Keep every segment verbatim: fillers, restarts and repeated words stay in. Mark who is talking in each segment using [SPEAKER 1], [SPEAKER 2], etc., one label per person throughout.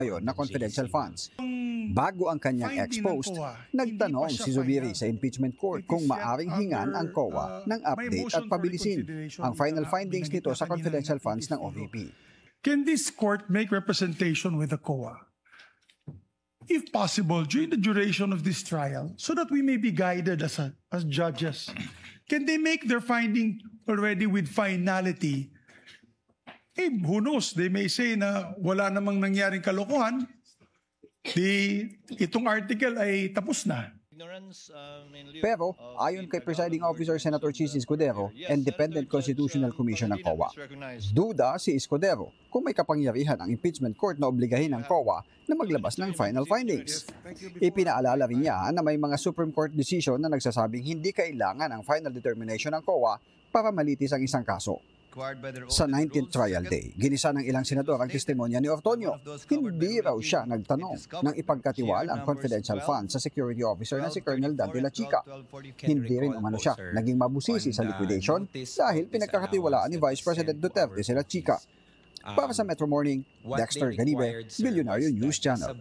[SPEAKER 1] ngayon na confidential funds. Bago ang kanyang ex-post, nagtanong si Zubiri sa impeachment court kung maaring hingan ang C O A ng update at pabilisin ang final findings nito sa confidential funds ng O V P.
[SPEAKER 2] Can this court make representation with the C O A, if possible, during the duration of this trial, so that we may be guided as, a, as judges? Can they make their finding already with finality? Eh, who knows, they may say na wala namang nangyaring kalokohan, di, itong article ay tapos na.
[SPEAKER 1] Pero ayon kay Presiding Officer Senator Chis Escudero, Independent Constitutional Commission ng C O A, duda si Escudero kung may kapangyarihan ang impeachment court na obligahin ng C O A na maglabas ng final findings. Ipinaalala rin niya na may mga Supreme Court decision na nagsasabing hindi kailangan ang final determination ng C O A para malitis ang isang kaso. Sa nineteenth trial day, ginisa ng ilang senador ang testimonya ni Ortonio. Hindi raw siya nagtanong ng ipagkatiwala ang confidential funds sa security officer na si Colonel Dan de la Chica. Hindi rin umano siya naging mabusisi sa liquidation dahil pinagkakatiwalaan ni Vice President Duterte si la Chica. Para sa Metro Morning, Dexter Ganibe, Billionario News Channel.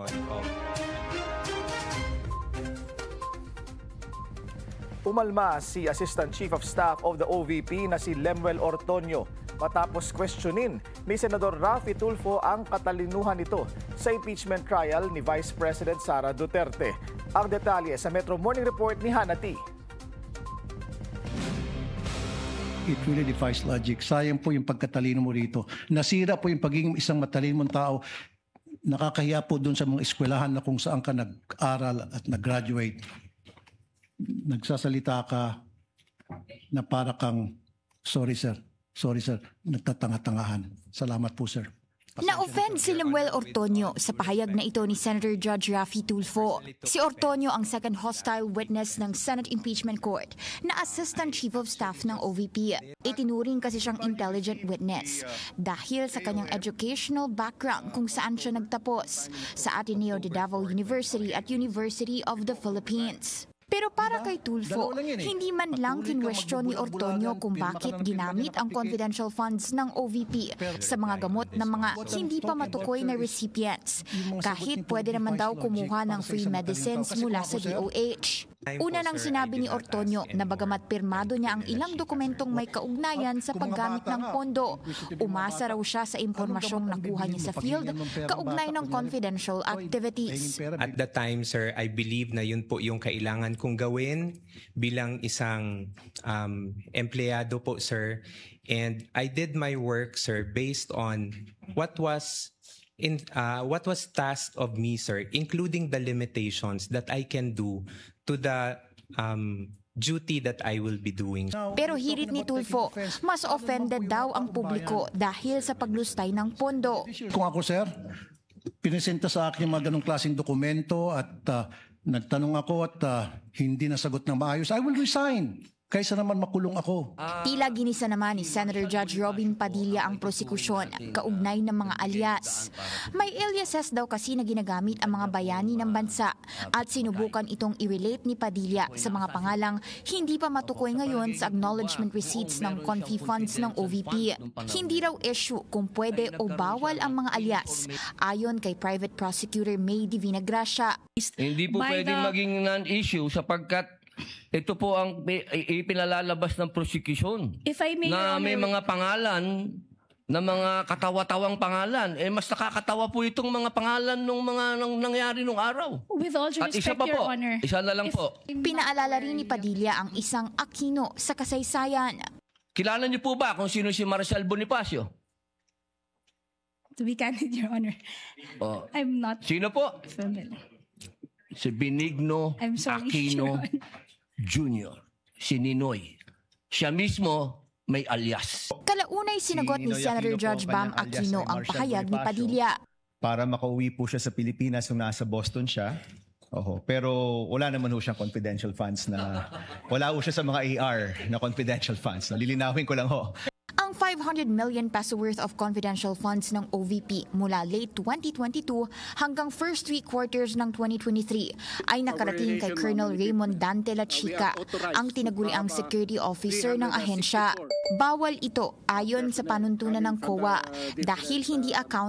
[SPEAKER 3] Umalma si Assistant Chief of Staff of the O V P na si Lemuel Ortonio matapos questionin ni Senador Raffy Tulfo ang katalinuhan nito sa impeachment trial ni Vice President Sara Duterte. Ang detalye sa Metro Morning Report ni Hannah T.
[SPEAKER 4] It really defies logic. Sayang po yung pagkatalino mo rito. Nasira po yung pagiging isang matalino mong tao. Nakakahiya po dun sa mga eskwelahan na kung saan ka nag-aral at nag-graduate. Nagsasalita ka na para kang, sorry sir, sorry sir, nagtatanga-tangahan. Salamat po sir.
[SPEAKER 5] Na-offend si Lemuel Ortonio sa pahayag na ito ni Senator Judge Raffy Tulfo. Si Ortonio ang second hostile witness ng Senate Impeachment Court na Assistant Chief of Staff ng O V P. Itinuring kasi siyang intelligent witness dahil sa kanyang educational background kung saan siya nagtapos sa Ateneo de Davao University at University of the Philippines. Pero para kay Tulfo, hindi man lang kinwestiyon ni Ortonio kung bakit ginamit ang confidential funds ng O V P sa mga gamot ng mga hindi pa matukoy na recipients, kahit pwede naman daw kumuha ng free medicines mula sa D O H. Una nang sinabi ni Ortonio na bagamat pirmado niya ang ilang dokumentong may kaugnayan sa paggamit ng pondo, umasa raw siya sa impormasyong nakuha niya sa field kaugnay ng confidential activities.
[SPEAKER 6] At the time, sir, I believe na yun po yung kailangan kong gawin bilang isang um, empleyado po, sir. And I did my work, sir, based on what was in uh, what was tasked of me, sir, including the limitations that I can do to the um, duty that I will be doing.
[SPEAKER 5] Pero hirit ni Tulfo, mas offended daw ang publiko dahil sa paglustay ng pondo.
[SPEAKER 4] Kung ako, sir, pinesenta sa akin yung mga ganong klaseng dokumento at uh, nagtanong ako at uh, hindi nasagot ng maayos, I will resign. Kaysa naman makulong ako.
[SPEAKER 5] Tila ginisa naman ni Senator Judge Robin Padilla ang prosekusyon kaugnay ng mga alias. May aliases daw kasi na ginagamit ang mga bayani ng bansa at sinubukan itong i-relate ni Padilla sa mga pangalang hindi pa matukoy ngayon sa acknowledgement receipts ng Confi funds ng O V P. Hindi raw issue kung pwede o bawal ang mga alias, ayon kay Private Prosecutor May Divina Gracia.
[SPEAKER 7] Hindi po pwedeng maging non-issue sapagkat ito po ang ipinalalabas ng prosecution.
[SPEAKER 8] If I may,
[SPEAKER 7] na may mga pangalan, na mga katawa-tawang pangalan. Eh, mas nakakatawa po itong mga pangalan ng mga nang, nangyari nung araw.
[SPEAKER 8] With all due
[SPEAKER 7] At isa
[SPEAKER 8] respect,
[SPEAKER 7] pa
[SPEAKER 8] Your
[SPEAKER 7] po,
[SPEAKER 8] Honor.
[SPEAKER 7] isa na lang
[SPEAKER 8] If-
[SPEAKER 7] po.
[SPEAKER 5] Pinaalala rin ni Padilla ang isang Aquino sa kasaysayan.
[SPEAKER 7] Kilala niyo po ba kung sino si Marcial Bonifacio?
[SPEAKER 8] To be candid, Your Honor,
[SPEAKER 7] Oh.
[SPEAKER 8] I'm not
[SPEAKER 7] Sino po?
[SPEAKER 8] familiar.
[SPEAKER 7] Si Benigno
[SPEAKER 8] I'm sorry,
[SPEAKER 7] Aquino
[SPEAKER 8] Your Honor.
[SPEAKER 7] Junior Si Ninoy. Siya mismo may alias.
[SPEAKER 5] Kalaunay sinagot ni
[SPEAKER 9] Si Ninoy
[SPEAKER 5] Senator
[SPEAKER 9] Aquino
[SPEAKER 5] Judge
[SPEAKER 9] po,
[SPEAKER 5] Bam
[SPEAKER 9] kanyang alias
[SPEAKER 5] Aquino
[SPEAKER 9] ay
[SPEAKER 5] ang
[SPEAKER 9] Marcial
[SPEAKER 5] pahayag ni
[SPEAKER 9] Bonifacio.
[SPEAKER 5] Padilla.
[SPEAKER 9] Para makauwi po siya sa Pilipinas nung nasa Boston siya. Oho, pero wala naman ho siyang confidential funds na wala ho siya sa mga A R na confidential funds. Lilinawin ko lang ho.
[SPEAKER 5] Ang five hundred million peso worth of confidential funds ng O V P mula late twenty twenty-two hanggang first three quarters ng twenty twenty-three ay nakarating kay Colonel Raymond Dante La Chica, ang tinaguriang security officer ng ahensya. Bawal ito ayon sa panuntunan ng C O A dahil hindi account